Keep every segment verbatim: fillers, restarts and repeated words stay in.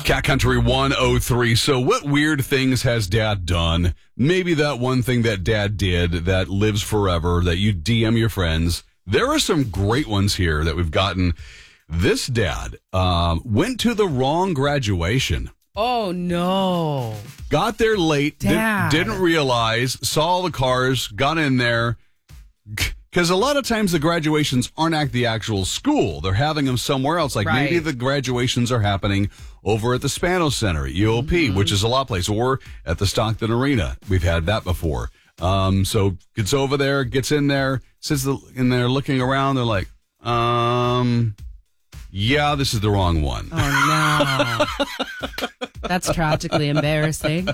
Cat Country one oh three. So what weird things has Dad done? Maybe that one thing that Dad did that lives forever, that you D M your friends. There are some great ones here that we've gotten. This dad um, went to the wrong graduation. Oh, no. Got there late, Dad. Did, didn't realize, saw all the cars, got in there. Because a lot of times the graduations aren't at the actual school. They're having them somewhere else. Like right. maybe the graduations are happening over at the Spano Center at U O P, mm-hmm. which is a lot place, or at the Stockton Arena. We've had that before. Um, so gets over there, gets in there, sits in there looking around. They're like, um... yeah, this is the wrong one. Oh, no. That's tragically embarrassing.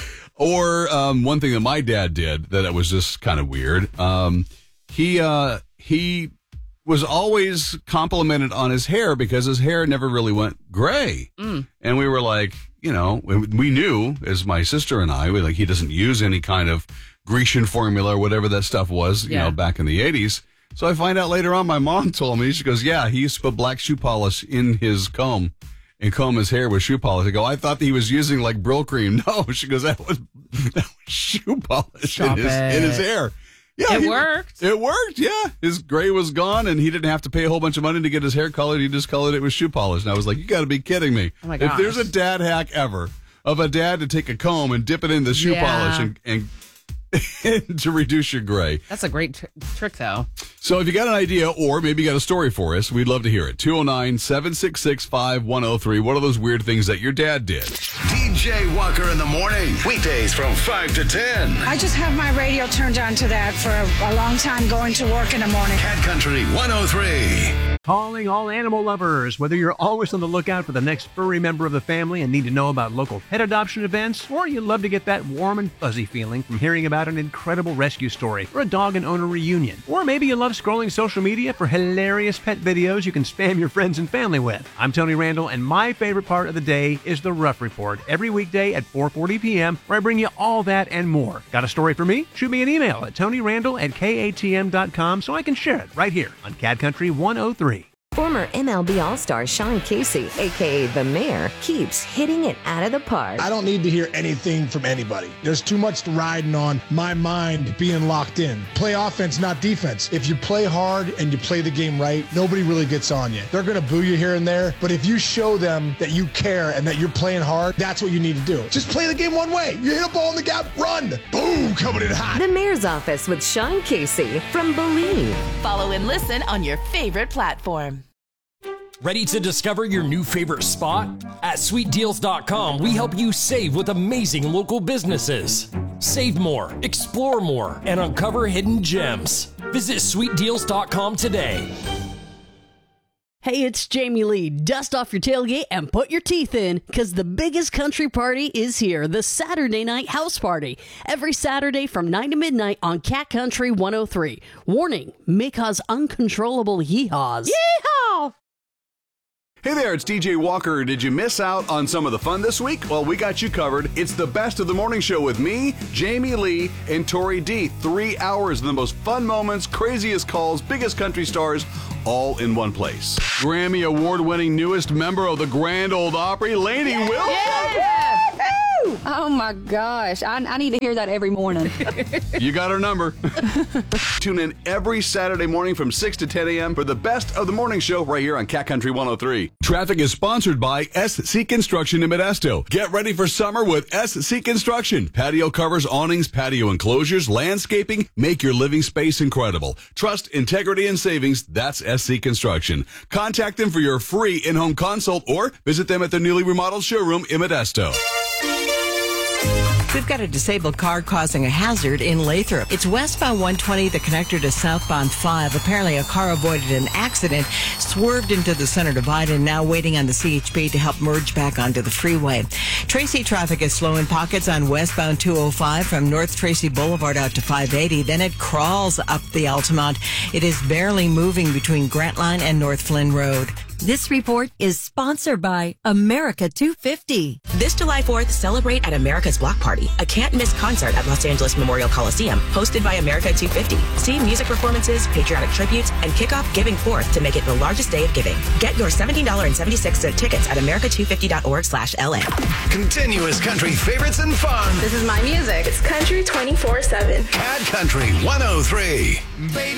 Or um, one thing that my dad did that was just kind of weird. Um, he uh, he was always complimented on his hair because his hair never really went gray. Mm. And we were like, you know, we knew, as my sister and I, we like he doesn't use any kind of Grecian formula or whatever that stuff was, you yeah. know, back in the eighties. So I find out later on, my mom told me, she goes, yeah, he used to put black shoe polish in his comb and comb his hair with shoe polish. I go, I thought that he was using like Brill cream. No, she goes, that was, that was shoe polish in his, in his hair. Yeah, it he, worked. It worked, yeah. His gray was gone and he didn't have to pay a whole bunch of money to get his hair colored. He just colored it with shoe polish. And I was like, you got to be kidding me. Oh my if gosh. there's a dad hack ever of a dad to take a comb and dip it in the shoe yeah. polish and, and to reduce your gray. That's a great tr- trick, though. So if you got an idea or maybe you got a story for us, we'd love to hear it. two oh nine, seven six six, five one oh three. What are those weird things that your dad did? D J Walker in the morning. Weekdays from five to ten. I just have my radio turned on to that for a, a long time going to work in the morning. Cat Country one oh three. Calling all animal lovers. Whether you're always on the lookout for the next furry member of the family and need to know about local pet adoption events, or you love to get that warm and fuzzy feeling from hearing about an incredible rescue story or a dog and owner reunion, or maybe you love scrolling social media for hilarious pet videos you can spam your friends and family with. I'm Tony Randall, and my favorite part of the day is the Rough Report every weekday at four forty p.m. where I bring you all that and more. Got a story for me? Shoot me an email at tonyrandall at k a t m dot com so I can share it right here on Cat Country one oh three. Former M L B All-Star Sean Casey, a k a. The Mayor, keeps hitting it out of the park. I don't need to hear anything from anybody. There's too much riding on my mind being locked in. Play offense, not defense. If you play hard and you play the game right, nobody really gets on you. They're going to boo you here and there, but if you show them that you care and that you're playing hard, that's what you need to do. Just play the game one way. You hit a ball in the gap, run. Boom, coming in hot. The Mayor's Office with Sean Casey from Believe. Follow and listen on your favorite platform. Ready to discover your new favorite spot? At sweet deals dot com, we help you save with amazing local businesses. Save more, explore more, and uncover hidden gems. Visit sweet deals dot com today. Hey, it's Jamie Lee. Dust off your tailgate and put your teeth in, because the biggest country party is here, the Saturday Night House Party. Every Saturday from nine to midnight on Cat Country one oh three. Warning, may cause uncontrollable yeehaws. Yeehaw! Hey there, it's D J Walker. Did you miss out on some of the fun this week? Well, we got you covered. It's the best of the morning show with me, Jamie Lee, and Tori D. Three hours of the most fun moments, craziest calls, biggest country stars, all in one place. Grammy Award-winning newest member of the Grand Ole Opry, Lainey yeah. Wilson. Yeah. Oh my gosh, I, I need to hear that every morning. You got her number. Tune in every Saturday morning from six to ten a.m. for the best of the morning show right here on Cat Country one oh three. Traffic is sponsored by S C Construction in Modesto. Get ready for summer with S C Construction. Patio covers, awnings, patio enclosures, landscaping. Make your living space incredible. Trust, integrity, and savings. That's S C Construction. Contact them for your free in-home consult or visit them at their newly remodeled showroom in Modesto. We've got a disabled car causing a hazard in Lathrop. It's westbound one twenty, the connector to southbound five. Apparently, a car avoided an accident, swerved into the center divide, and now waiting on the C H P to help merge back onto the freeway. Tracy traffic is slow in pockets on westbound two oh five from North Tracy Boulevard out to five eighty. Then it crawls up the Altamont. It is barely moving between Grantline and North Flynn Road. This report is sponsored by America two fifty. This July fourth, celebrate at America's Block Party, a can't-miss concert at Los Angeles Memorial Coliseum, hosted by America two fifty. See music performances, patriotic tributes, and kick off Giving Fourth to make it the largest day of giving. Get your seventeen dollars and seventy-six cents tickets at america two fifty dot org slash L A. Continuous country favorites and fun. This is my music. It's country twenty-four seven. Cat Country one oh three. Baby.